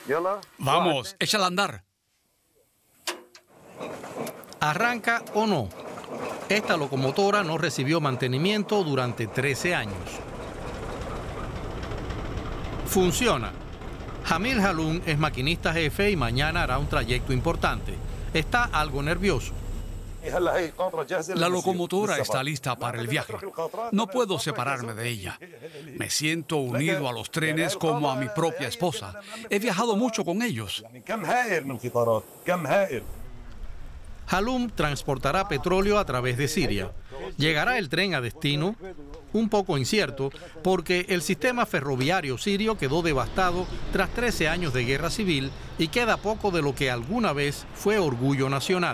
Vamos, échala a andar. ¿Arranca o no? Esta locomotora no recibió mantenimiento durante 13 años. Funciona. Jamil Haloum es maquinista jefe y mañana hará un trayecto importante. Está algo nervioso. La locomotora está lista para el viaje. No puedo separarme de ella. Me siento unido a los trenes como a mi propia esposa. He viajado mucho con ellos. Haloum transportará petróleo a través de Siria. ¿Llegará el tren a destino? Un poco incierto, porque el sistema ferroviario sirio quedó devastado tras 13 años de guerra civil y queda poco de lo que alguna vez fue orgullo nacional.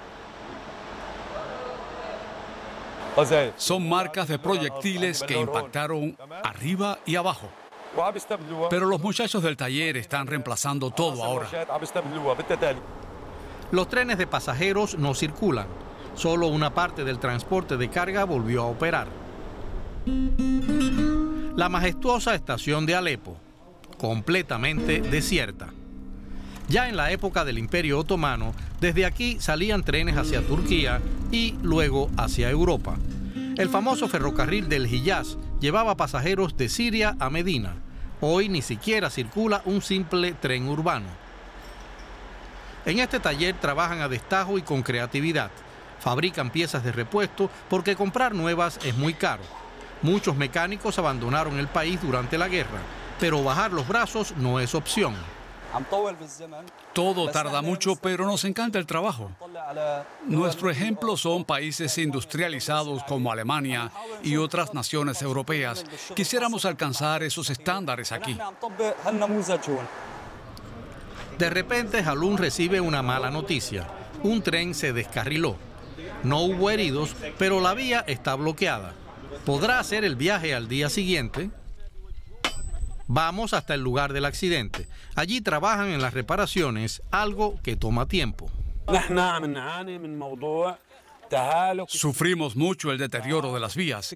Son marcas de proyectiles que impactaron arriba y abajo. Pero los muchachos del taller están reemplazando todo ahora. Los trenes de pasajeros no circulan. Solo una parte del transporte de carga volvió a operar. La majestuosa estación de Alepo, completamente desierta. Ya en la época del Imperio Otomano, desde aquí salían trenes hacia Turquía y luego hacia Europa. El famoso ferrocarril del Hiyaz llevaba pasajeros de Siria a Medina. Hoy ni siquiera circula un simple tren urbano. En este taller trabajan a destajo y con creatividad. Fabrican piezas de repuesto porque comprar nuevas es muy caro. Muchos mecánicos abandonaron el país durante la guerra, pero bajar los brazos no es opción. Todo tarda mucho, pero nos encanta el trabajo. Nuestro ejemplo son países industrializados como Alemania y otras naciones europeas. Quisiéramos alcanzar esos estándares aquí. De repente, Haloum recibe una mala noticia. Un tren se descarriló. No hubo heridos, pero la vía está bloqueada. ¿Podrá hacer el viaje al día siguiente? Vamos hasta el lugar del accidente. Allí trabajan en las reparaciones, algo que toma tiempo. Sufrimos mucho el deterioro de las vías.